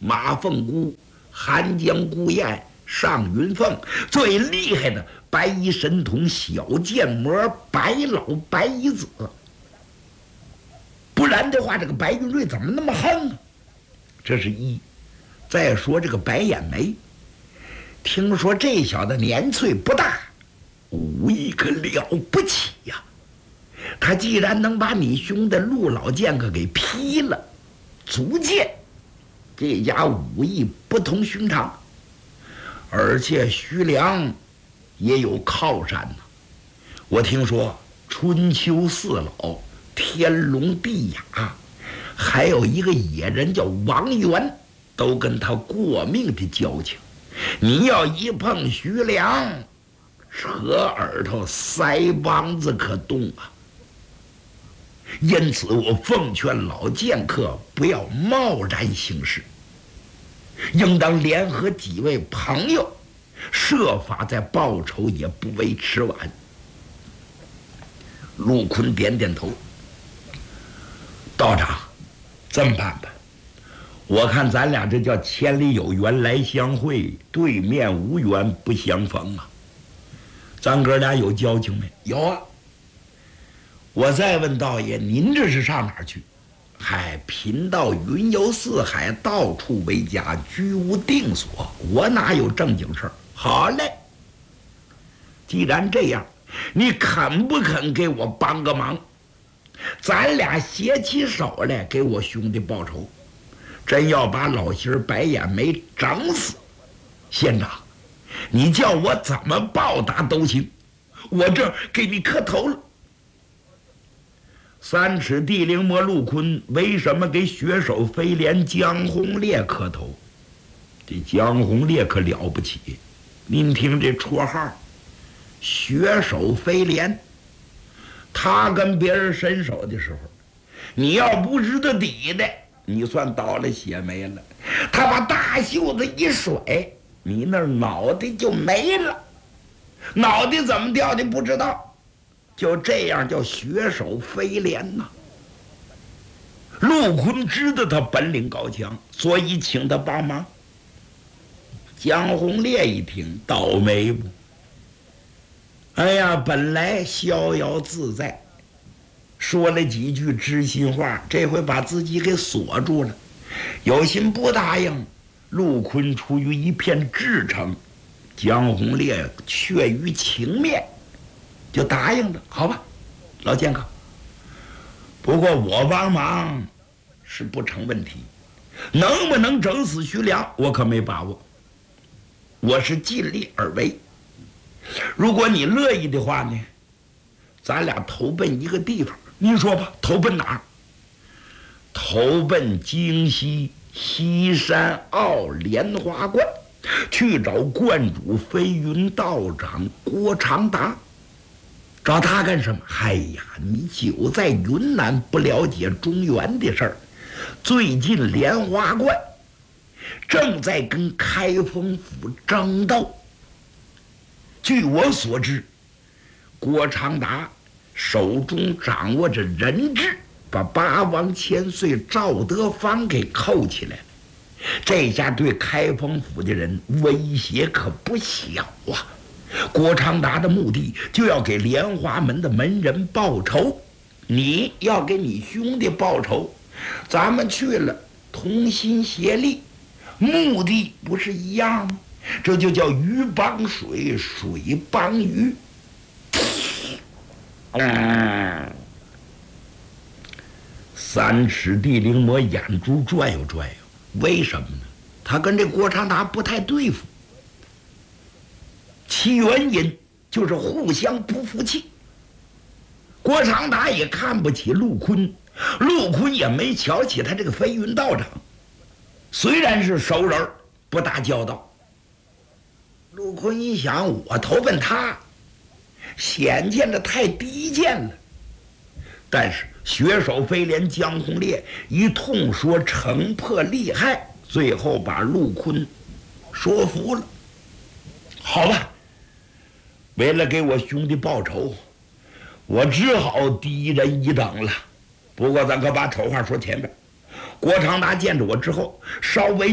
马凤姑、韩江孤雁、尚云凤，最厉害的白衣神童、小剑魔、白老、白衣子。不然的话，这个白云瑞怎么那么横啊？这是一。再说这个白眼眉，听说这小子年岁不大，武艺可了不起呀！他既然能把你兄弟陆老剑客给劈了，足见这家武艺不同寻常。而且徐良也有靠山呐。我听说春秋四老天龙地雅，还有一个野人叫王元，都跟他过命的交情。你要一碰徐良，扯耳朵腮帮子可动啊！因此我奉劝老剑客不要贸然行事，应当联合几位朋友，设法再报仇，也不为迟晚。陆坤点点头，道长，这么办吧，我看咱俩这叫千里有缘来相会，对面无缘不相逢啊。咱哥俩有交情没？有啊。我再问道爷，您这是上哪儿去？嗨，贫道云游四海，到处为家，居无定所，我哪有正经事儿？好嘞，既然这样，你肯不肯给我帮个忙？咱俩携起手来，给我兄弟报仇。真要把老心儿白眼眉整死，县长，你叫我怎么报答都行，我这给你磕头了。三尺地灵魔陆坤为什么给血手飞廉江红烈磕头？这江红烈可了不起，您听这绰号，血手飞廉。他跟别人伸手的时候，你要不知道底的，你算倒了血霉了。他把大袖子一甩，你那脑袋就没了，脑袋怎么掉的不知道。就这样叫血手飞廉呐。陆坤知道他本领高强，所以请他帮忙。江红烈一听，倒霉不？哎呀，本来逍遥自在，说了几句知心话，这回把自己给锁住了，有心不答应。陆坤出于一片至诚，江红烈却于情面，就答应了。好吧，老剑客，不过我帮忙是不成问题，能不能整死徐良我可没把握，我是尽力而为。如果你乐意的话呢，咱俩投奔一个地方，您说吧，投奔哪儿？投奔京西西山坳莲花观，去找观主飞云道长郭长达。找他干什么？哎呀，你久在云南，不了解中原的事儿。最近莲花观正在跟开封府争斗。据我所知，郭长达手中掌握着人质，把八王千岁赵德芳给扣起来了。这下对开封府的人威胁可不小啊！郭长达的目的就要给莲花门的门人报仇，你要给你兄弟报仇，咱们去了同心协力，目的不是一样吗？这就叫鱼帮水，水帮鱼。三尺地灵魔眼珠转悠转悠，为什么呢？他跟这郭长达不太对付，其原因就是互相不服气。郭长达也看不起陆坤，陆坤也没瞧起他这个飞云道长，虽然是熟人，不打交道。陆坤一想，我投奔他，显见着太低贱了。但是血手飞廉江红烈一通说城破利害，最后把陆坤说服了。好吧，为了给我兄弟报仇，我只好低人一等了。不过咱可把丑话说前面，郭长达见着我之后，稍微